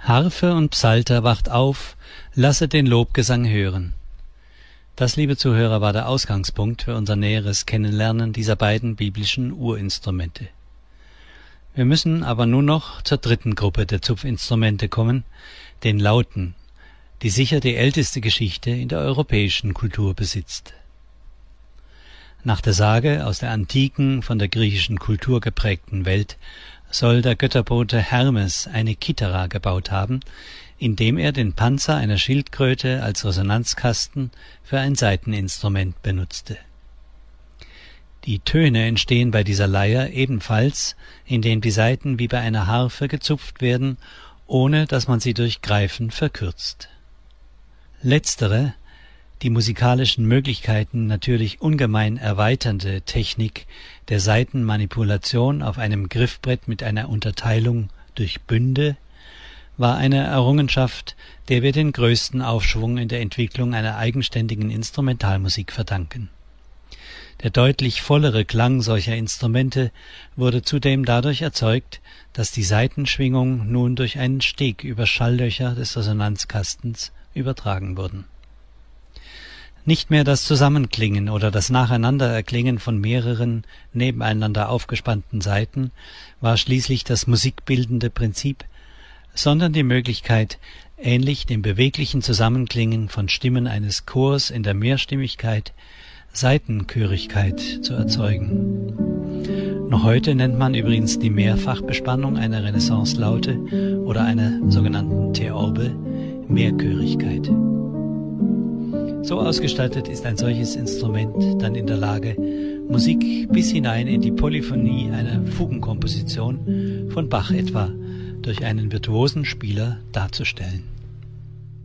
Harfe und Psalter, wacht auf, lasset den Lobgesang hören. Das, liebe Zuhörer, war der Ausgangspunkt für unser näheres Kennenlernen dieser beiden biblischen Urinstrumente. Wir müssen aber nun noch zur dritten Gruppe der Zupfinstrumente kommen, den Lauten, die sicher die älteste Geschichte in der europäischen Kultur besitzt. Nach der Sage aus der antiken, von der griechischen Kultur geprägten Welt soll der Götterbote Hermes eine Kithara gebaut haben, indem er den Panzer einer Schildkröte als Resonanzkasten für ein Saiteninstrument benutzte. Die Töne entstehen bei dieser Leier ebenfalls, indem die Saiten wie bei einer Harfe gezupft werden, ohne dass man sie durch Greifen verkürzt. Letztere, die musikalischen Möglichkeiten natürlich ungemein erweiternde Technik der Saitenmanipulation auf einem Griffbrett mit einer Unterteilung durch Bünde, war eine Errungenschaft, der wir den größten Aufschwung in der Entwicklung einer eigenständigen Instrumentalmusik verdanken. Der deutlich vollere Klang solcher Instrumente wurde zudem dadurch erzeugt, dass die Saitenschwingung nun durch einen Steg über Schalllöcher des Resonanzkastens übertragen wurden. Nicht mehr das Zusammenklingen oder das Nacheinandererklingen von mehreren nebeneinander aufgespannten Saiten war schließlich das musikbildende Prinzip, sondern die Möglichkeit, ähnlich dem beweglichen Zusammenklingen von Stimmen eines Chors in der Mehrstimmigkeit, Saitenchörigkeit zu erzeugen. Noch heute nennt man übrigens die Mehrfachbespannung einer Renaissance-Laute oder einer sogenannten Theorbe Mehrchörigkeit. So ausgestattet ist ein solches Instrument dann in der Lage, Musik bis hinein in die Polyphonie einer Fugenkomposition von Bach etwa durch einen virtuosen Spieler darzustellen.